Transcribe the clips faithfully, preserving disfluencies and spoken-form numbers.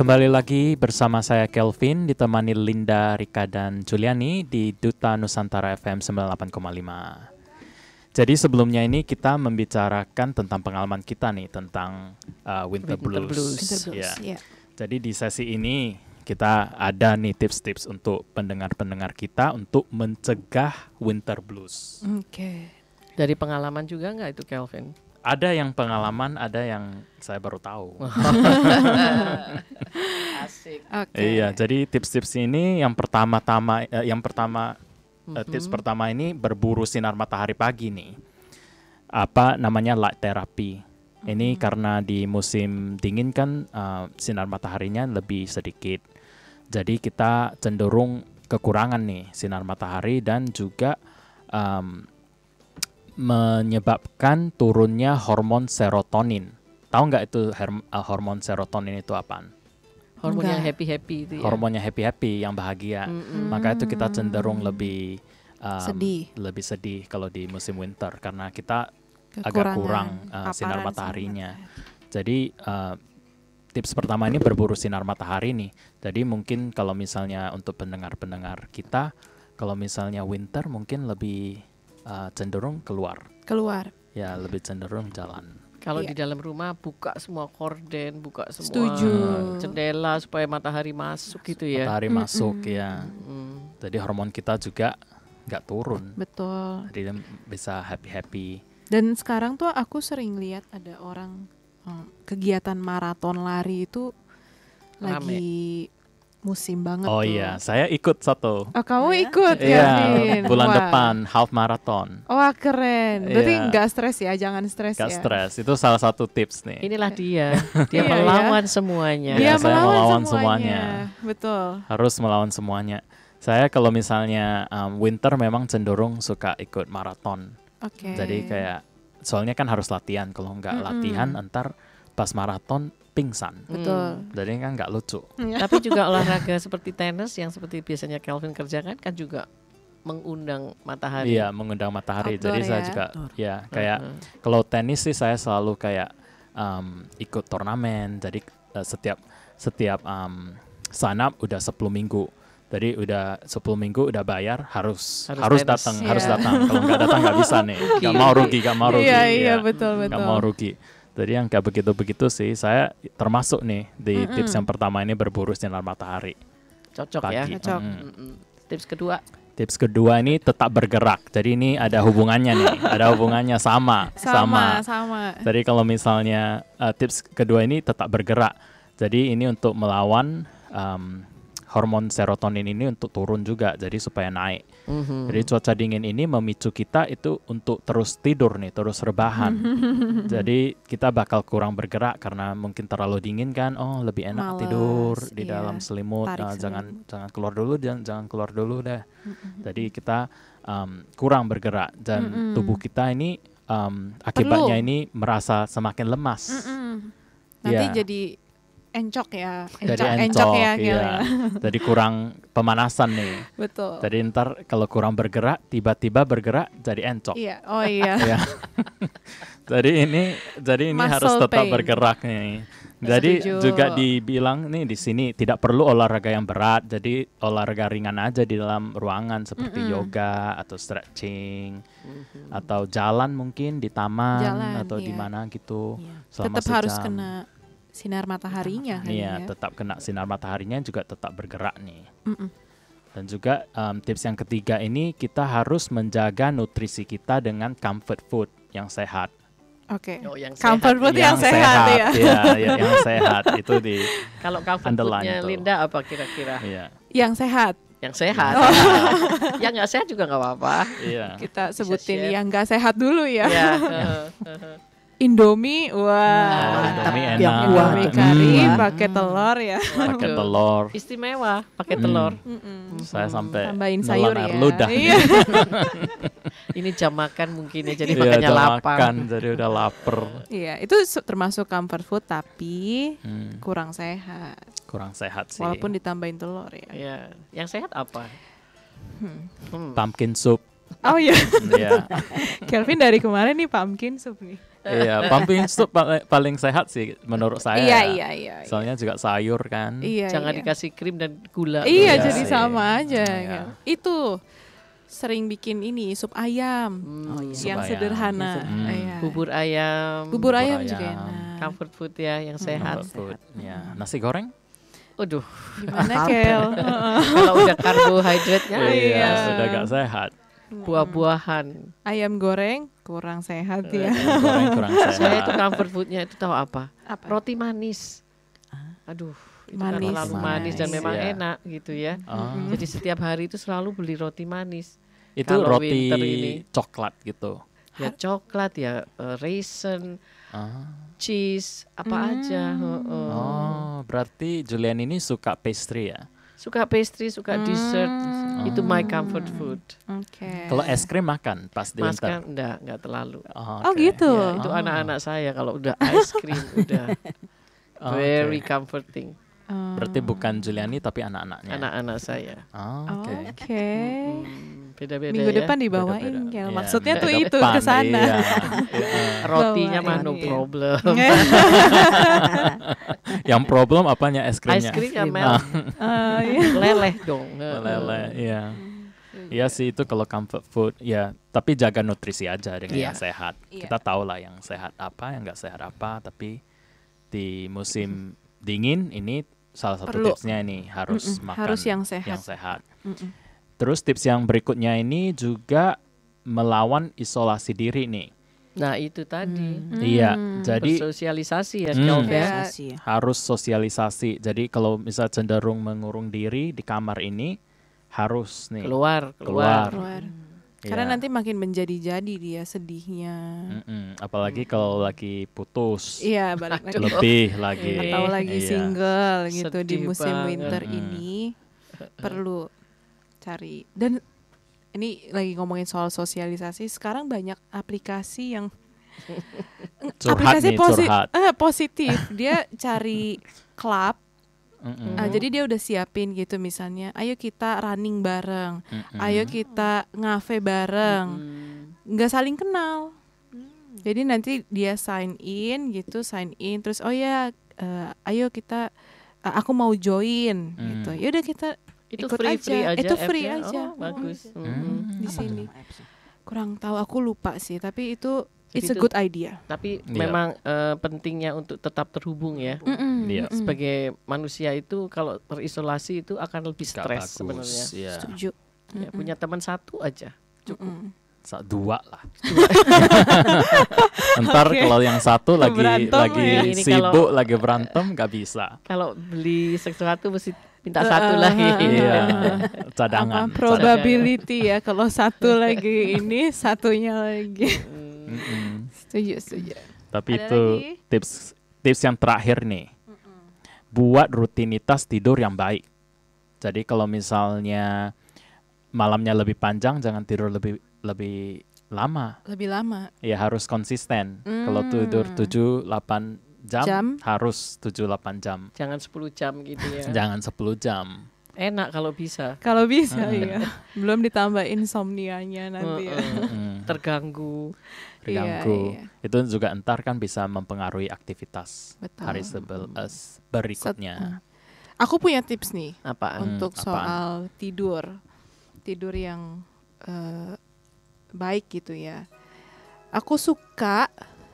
Kembali lagi bersama saya Kelvin, ditemani Linda, Rika, dan Juliani di Duta Nusantara F M sembilan puluh delapan koma lima. Jadi sebelumnya ini kita membicarakan tentang pengalaman kita nih tentang uh, Winter, Winter Blues. Blues. Winter Blues, Ya. ya. Jadi di sesi ini kita ada nih tips-tips untuk pendengar-pendengar kita untuk mencegah Winter Blues. Oke. Dari pengalaman juga nggak itu Kelvin? Ada yang pengalaman, ada yang saya baru tahu. Asik. Oke. Iya, jadi tips-tips ini yang pertama-tama, eh, yang pertama Uh, tips Mhm. pertama ini berburu sinar matahari pagi nih. Apa namanya light therapy. Ini karena di musim dingin kan uh, sinar mataharinya lebih sedikit. Jadi kita cenderung kekurangan nih sinar matahari dan juga um, menyebabkan turunnya hormon serotonin. Tahu nggak itu her- uh, hormon serotonin itu apaan? Hormon yang Enggak. happy-happy itu ya. Hormonnya happy-happy yang bahagia. Mm-mm. Maka itu kita cenderung lebih um, Sedih. lebih sedih kalau di musim winter karena kita agak Kekurangan kurang uh, paparan sinar mataharinya. sinar Jadi uh, tips pertama ini berburu sinar matahari nih. Jadi mungkin kalau misalnya untuk pendengar-pendengar kita, kalau misalnya winter mungkin lebih uh, cenderung keluar. matahari. Keluar. Ya, lebih cenderung jalan. Kalau Iya. di dalam rumah buka semua korden, buka semua Setuju. jendela supaya matahari masuk gitu ya. Matahari Mm-mm. masuk ya. Mm. Jadi hormon kita juga nggak turun. Betul. Jadi dia bisa happy-happy. Dan sekarang tuh aku sering lihat ada orang hmm, kegiatan maraton lari itu Rame. lagi musim banget Oh tuh. iya, saya ikut satu. Oh, kamu Oh ya? ikut ya, Iya, Vin? bulan Wah. depan half marathon. Wah, keren. Berarti Iya. nggak stres ya, jangan stres Gak ya. stres, itu salah satu tips nih. Inilah dia. Dia Iya, melawan semuanya. Iya, Dia saya melawan, melawan semuanya. Betul. Harus melawan semuanya. Saya kalau misalnya um, winter memang cenderung suka ikut maraton. Oke. Jadi kayak soalnya kan harus latihan. Kalau nggak Mm-mm. latihan, ntar pas maraton pingsan. Betul. Jadi kan nggak lucu. Tapi juga olahraga seperti tenis yang seperti biasanya Kelvin kerjakan kan juga mengundang matahari. Iya, mengundang matahari. Outdoor Jadi saya ya. juga, Outdoor. ya kayak Mm-mm. kalau tenis sih saya selalu kayak um, ikut turnamen. Jadi uh, setiap setiap um, sign up udah sepuluh minggu. Jadi udah sepuluh minggu udah bayar harus Harus harus, tenis. datang Iya. harus datang. Kalau nggak datang nggak bisa nih. Nggak mau rugi, nggak mau rugi. Iya, iya, ya. betul, betul. Nggak mau rugi. Jadi yang kayak begitu-begitu sih saya termasuk nih di Mm-mm. tips yang pertama ini berburu sinar matahari Cocok ya. pagi. Cocok. Mm. Mm-mm. Tips kedua. Tips kedua ini tetap bergerak. Jadi ini ada hubungannya nih, ada hubungannya sama, Sama, sama. Jadi kalau misalnya uh, tips kedua ini tetap bergerak. Jadi ini untuk melawan um, hormon serotonin ini untuk turun juga. Jadi supaya naik. Mhm. Jadi cuaca dingin ini memicu kita itu untuk terus tidur nih, terus rebahan. Jadi kita bakal kurang bergerak karena mungkin terlalu dingin kan. Oh lebih enak Males, tidur di iya. dalam selimut. Tarik Nah, jangan selimut. jangan keluar dulu, jangan jangan keluar dulu deh. Jadi kita um, kurang bergerak dan Mm-mm. tubuh kita ini um, akibatnya ini merasa semakin lemas. Mm-mm. Nanti Iya. jadi encok ya, Jadi encok, encok, ya, Gel, iya. ya. Jadi kurang pemanasan nih. Betul. Jadi ntar kalau kurang bergerak, tiba-tiba bergerak jadi encok. Iya, oh iya. Ya. Jadi ini jadi ini harus Muscle tetap pain. bergerak nih. Jadi Setuju. juga dibilang nih di sini tidak perlu olahraga yang berat. Jadi olahraga ringan aja di dalam ruangan seperti Mm-mm. yoga atau stretching Mhm. atau jalan mungkin di taman Jalan, atau di iya. mana gitu. Iya. Selama Tetap harus sejam. kena sinar mataharinya kan Iya, ya. tetap kena sinar mataharinya juga tetap bergerak nih. Mm-mm. Dan juga um, tips yang ketiga ini kita harus menjaga nutrisi kita dengan comfort food yang sehat. Oke. Oh, yang Comfort sehat. food yang, sehat, ya. Iya, ya, yang sehat itu di Kalau comfort Underline foodnya tuh. Linda apa kira-kira? iya. Yang sehat. Yang sehat. Oh. Yang nggak sehat juga nggak apa-apa. Iya. Kita sebutin share. yang nggak sehat dulu ya. Ya. Indomie, wah. Oh, mantap. Indomie Yang enak. Indomie Hmm. kari Hmm. pakai telur ya. Pakai Waduh. telur. Istimewa pakai Hmm. telur. Mm-mm. Saya sampai Tambahin nelan sayur air ya. ludah. Iya. Ini jam makan mungkin ya, jadi Iya, makanya jam lapar. makan, jadi udah lapar. Iya, itu su- termasuk comfort food tapi Hmm, kurang sehat. kurang sehat sih. Walaupun ditambahin telur ya. Ya, yang sehat apa? Hmm. Hmm. Pumpkin soup. Oh iya, Iya. Kelvin dari kemarin nih pumpkin soup nih. Iya, pumpkin soup paling, paling sehat sih menurut saya. Iya ya. iya iya. Soalnya juga sayur kan. Iya. Jangan iya. dikasih krim dan gula. Iya, Iya jadi sih. sama aja. Iya. kan. Itu sering bikin ini sup ayam Hmm, Oh, iya. yang ayam. sederhana. Hmm. Iya. Bubur ayam. Bubur Bubur ayam juga ayam. enak. Comfort food ya yang sehat. Comfort food. Ya, nasi goreng? Waduh, Gimana Kel? kalau udah karbohidratnya Iya. Sudah gak sehat. buah-buahan. Ayam goreng kurang sehat ya. Ayam goreng kurang sehat. Saya itu comfort foodnya itu tahu apa? Apa? Roti manis. Aduh, itu kan Manis. terlalu manis dan Manis, memang ya. enak gitu ya. Oh, Jadi setiap hari itu selalu beli roti manis. itu kalau roti winter ini. coklat gitu. Ya coklat ya, eh, raisin, Ah. cheese, apa Hmm. aja. heeh. Oh, berarti Julian ini suka pastry ya? Suka pastry, suka dessert. Hmm. Itu my comfort food. Oke. Kalau es krim makan pas di Mas winter? kan enggak, enggak terlalu. Oh, Oh oke. gitu. Ya, itu Oh. anak-anak saya kalau udah ice cream udah Oh, very oke. comforting. Oh. Berarti bukan Juliani tapi anak-anaknya. Anak-anak saya. Oh, Oh, oke. Oke. Hmm, beda-beda Minggu ya. depan dibawain Beda-beda. Kel. Iya, Maksudnya tuh minggu itu depan, ke sana. iya. Iya. Rotinya mah Bawain, no iya. problem. Yang problem apanya es Ice krimnya? cream ya krim. Mel. Ah, iya. Leleh dong. Lele, iya. Iya sih itu kalau comfort food, ya. Tapi jaga nutrisi aja dengan Iya. yang sehat. Iya. Kita tahu lah yang sehat apa, yang nggak sehat apa. Tapi di musim dingin ini salah satu Perlu. tipsnya ini harus Mm-mm, makan harus yang sehat. yang sehat. Mm-mm. Terus tips yang berikutnya ini juga melawan isolasi diri nih. Nah itu tadi. Hmm. Iya, jadi Bersosialisasi ya, Hmm. Kelvin. Kayak- Sosialisasi ya. harus sosialisasi. Jadi kalau misal cenderung mengurung diri di kamar ini harus nih Keluar, Keluar. keluar. Keluar. Iya. Karena nanti makin menjadi-jadi dia sedihnya. Mm-mm, apalagi kalau lagi putus, Iya, balik lagi. lebih lagi. Atau lagi Iya. single gitu di Sedih musim banget. winter Mm-mm. ini perlu cari. Dan ini lagi ngomongin soal sosialisasi, sekarang banyak aplikasi yang Curhat aplikasi nih, posi- curhat. eh, positif. Dia cari klub. Mm-mm, Ah, jadi dia udah siapin gitu misalnya, ayo kita running bareng, mm-mm. ayo kita ngafe bareng, Hmm. nggak saling kenal. Jadi nanti dia sign in gitu, sign in terus oh ya, eh, ayo kita, eh, aku mau join Hmm. gitu. Ya udah kita Itu ikut free aja. free aja. Itu free app-nya. aja. Oh, bagus. Oh, Hmm. di Apa sini. tuh apps-nya? Kurang tahu, aku lupa sih. Tapi itu Jadi it's a itu- good idea. Tapi Iya. memang eh, pentingnya untuk tetap terhubung ya. Mm-mm, Iya. mm-mm. Sebagai manusia itu kalau terisolasi itu akan lebih Nggak stres bagus, sebenarnya. iya. Setuju. Ya, Mm-mm. punya teman satu aja. Mm-mm. Sa- dua lah. Ntar Oke. kalau yang satu lagi Berantem lagi ya. Ini sibuk, kalau- lagi berantem, nggak bisa. Kalau beli sesuatu mesti minta Eh, satu eh, lagi. eh, Iya, Apa, cadangan. probability ya kalau satu lagi ini, satunya lagi. Hmm. Mm-mm. Setuju, setuju. Tapi Ada itu lagi? tips tips yang terakhir nih. Buat rutinitas tidur yang baik. Jadi kalau misalnya malamnya lebih panjang, jangan tidur lebih lebih lama. Lebih lama. Ya harus konsisten. Kalau Hmm. tidur tujuh delapan jam, Jam. harus tujuh delapan jam. Jangan sepuluh jam gitu ya. Jangan sepuluh jam. Enak kalau bisa. Kalau bisa Mm-mm. ya. Belum ditambah insomnianya nanti ya. Heeh. Mm, Terganggu. terganggu. Iya, iya. Itu juga entar kan bisa mempengaruhi aktivitas Betul. hari sebel es berikutnya. Aku punya tips nih Apaan? Hmm, untuk apaan? soal tidur. Tidur yang eh, baik gitu ya. Aku suka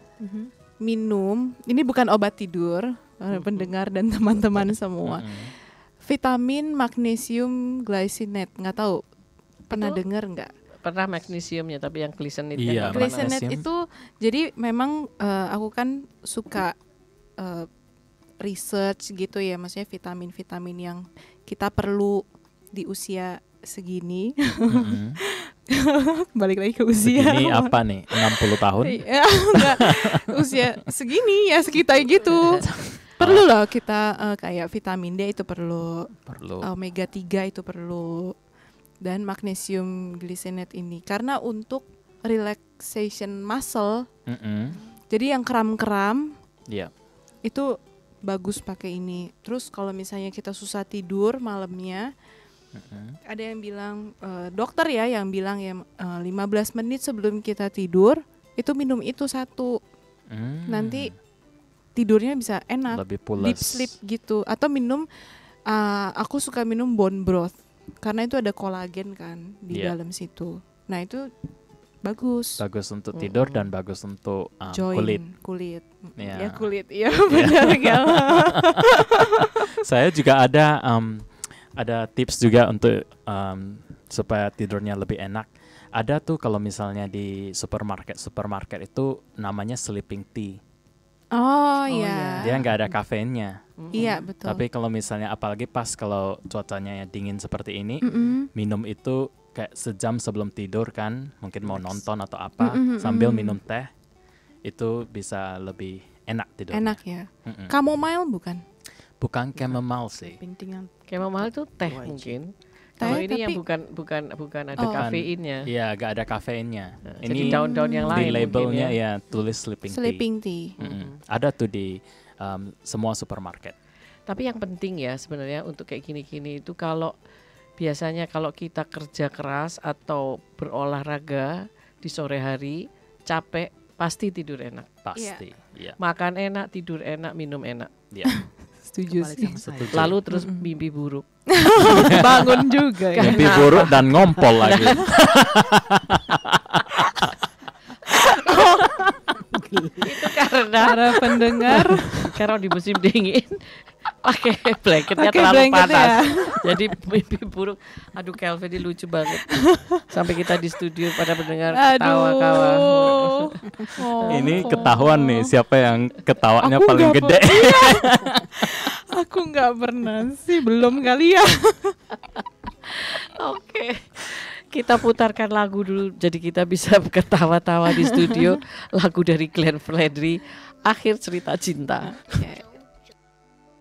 minum, ini bukan obat tidur, eh, Mhm. pendengar dan teman-teman semua. Mm-mm. Vitamin magnesium glycinate, nggak tahu pernah Itu? dengar nggak? Pernah magnesiumnya tapi yang glycinate Iya, nggak pernah. Glycinate magnesium. itu jadi memang eh, aku kan suka eh, research gitu ya, maksudnya vitamin-vitamin yang kita perlu di usia segini. Mm-mm. Balik lagi ke usia. Segini apa nih? enam puluh tahun? Iya, enggak. Usia segini ya sekitar gitu. Perlu loh kita eh, kayak vitamin D itu perlu, Perlu. omega tiga itu perlu, dan magnesium glycinate ini karena untuk relaxation muscle. Mm-mm. Jadi yang kram-kram Iya. itu bagus pakai ini. Terus kalau misalnya kita susah tidur malamnya, Mm-mm. ada yang bilang eh, dokter ya yang bilang ya eh, lima belas menit sebelum kita tidur itu minum itu satu. Hmm. Nanti tidurnya bisa enak, lebih pules. deep sleep gitu. Atau minum, uh, aku suka minum bone broth karena itu ada kolagen kan di Iya. dalam situ. Nah itu bagus. Bagus untuk tidur Mm-mm. dan bagus untuk um, Join kulit. kulit. Iya. Ya kulit, iya benar Gal. Saya juga ada um, ada tips juga untuk um, supaya tidurnya lebih enak. Ada tuh kalau misalnya di supermarket supermarket itu namanya sleeping tea. Oh, iya. iya. Dia nggak ada kafeinnya. Mm-mm. Iya betul. Tapi kalau misalnya apalagi pas kalau cuacanya dingin seperti ini, Mm-mm. minum itu kayak sejam sebelum tidur kan, mungkin mau Relax. nonton atau apa, Mm-mm, sambil mm-mm. minum teh, itu bisa lebih enak tidurnya. Enak ya. Mm-mm. Chamomile bukan? Bukan chamomile sih. Penting Chamomile itu teh Wajib. mungkin. Teh, Kalau ini yang tapi- bukan bukan bukan ada Oh. kafeinnya. Iya, gak ada kafeinnya. Nah, Ini jadi daun-daun yang di lain labelnya mungkin ya. ya tulis sleeping, sleeping tea. tea. Mm-mm. Mm-mm. Ada tuh di um, semua supermarket. Tapi yang penting ya sebenarnya untuk kayak gini-gini itu kalau biasanya kalau kita kerja keras atau berolahraga di sore hari capek pasti tidur enak. Pasti. Iya. Makan enak, tidur enak, minum enak. Iya. Setuju Kembali sih. sama saya. Setuju. Lalu terus mimpi buruk. Bangun juga ya. Mimpi buruk dan ngompol lagi. Itu karena Para pendengar karena di musim dingin pakai blanketnya pakai terlalu blanket panas. ya. Jadi mimpi buruk. Aduh Kelvin ini lucu banget. Sampai kita di studio pada pendengar Aduh. ketawa-kawa. Oh. Ini ketahuan nih siapa yang ketawanya Aku paling nggak gede. Aku nggak pernah sih, belum kali ya. Oke. Kita putarkan lagu dulu jadi kita bisa ketawa-tawa di studio. Lagu dari Glenn Fredly, Akhir Cerita Cinta. Oke.